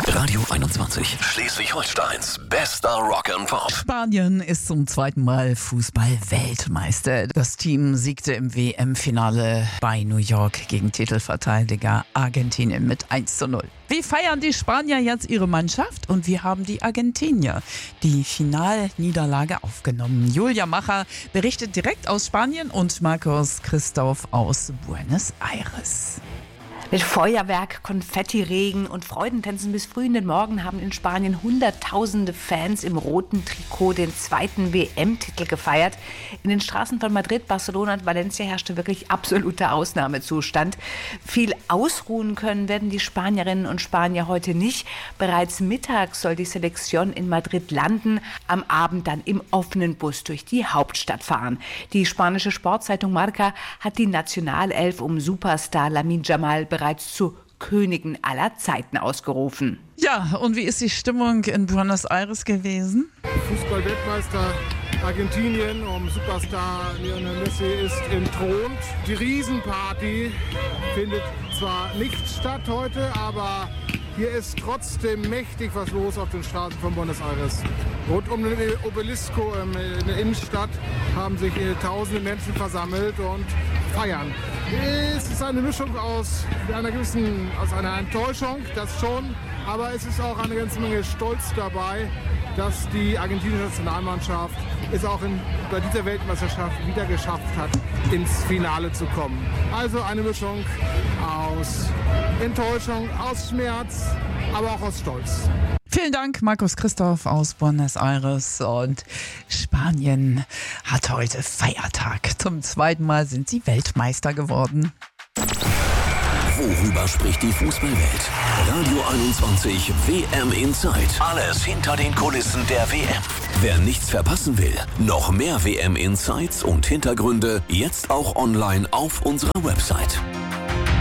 Radio 21. Schleswig-Holsteins bester Rock and Pop. Spanien ist zum zweiten Mal Fußball-Weltmeister. Das Team siegte im WM-Finale bei New York gegen Titelverteidiger Argentinien mit 1:0. Wie feiern die Spanier jetzt ihre Mannschaft und wie haben die Argentinier die Finalniederlage aufgenommen? Julia Macher berichtet direkt aus Spanien und Markus Christoph aus Buenos Aires. Mit Feuerwerk, Konfettiregen und Freudentänzen bis früh in den Morgen haben in Spanien hunderttausende Fans im roten Trikot den zweiten WM-Titel gefeiert. In den Straßen von Madrid, Barcelona und Valencia herrschte wirklich absoluter Ausnahmezustand. Viel ausruhen können werden die Spanierinnen und Spanier heute nicht. Bereits mittags soll die Selección in Madrid landen, am Abend dann im offenen Bus durch die Hauptstadt fahren. Die spanische Sportzeitung Marca hat die Nationalelf um Superstar Lamine Yamal bereits zur Königin aller Zeiten ausgerufen. Ja, und wie ist die Stimmung in Buenos Aires gewesen? Fußball-Weltmeister Argentinien um Superstar Lionel Messi ist entthront. Die Riesenparty findet zwar nicht statt heute, aber hier ist trotzdem mächtig was los auf den Straßen von Buenos Aires. Rund um den Obelisco in der Innenstadt haben sich tausende Menschen versammelt und feiern. Es ist eine Mischung aus einer Enttäuschung, das schon, aber es ist auch eine ganze Menge Stolz dabei, dass die argentinische Nationalmannschaft es auch bei dieser Weltmeisterschaft wieder geschafft hat, ins Finale zu kommen. Also eine Mischung aus Enttäuschung, aus Schmerz, aber auch aus Stolz. Vielen Dank, Markus Christoph aus Buenos Aires. Und Spanien hat heute Feiertag. Zum zweiten Mal sind sie Weltmeister geworden. Worüber spricht die Fußballwelt? Radio 21 WM Insight. Alles hinter den Kulissen der WM. Wer nichts verpassen will, noch mehr WM Insights und Hintergründe jetzt auch online auf unserer Website.